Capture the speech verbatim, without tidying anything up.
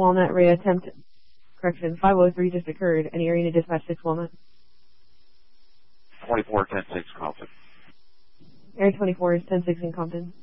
Walnut, Ray, attempt, correction, five oh three just occurred. Any area to dispatch six Walnut? twenty-four ten six Compton. Area twenty-four is ten six in Compton.